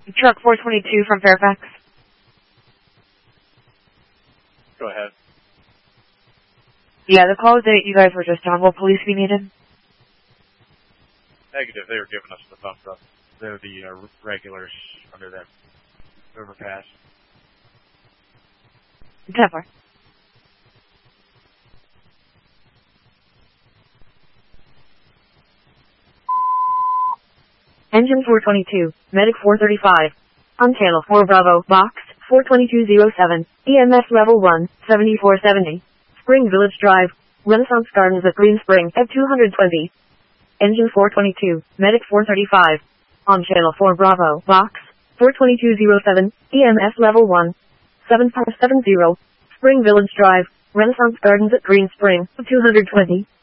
Truck 422 from Fairfax. Go ahead. Yeah, the call that you guys were just on, will police be needed? Negative, they were giving us the thumbs up. They're the regulars under that overpass. 10-4. Engine 422, Medic 435. On channel 4 Bravo, box 42207, EMS level 1, 7470. Spring Village Drive, Renaissance Gardens at Green Spring at 220. Engine 422, Medic 435. On channel 4 Bravo, box 42207, EMS level 1, 7570. Spring Village Drive, Renaissance Gardens at Green Spring, 220.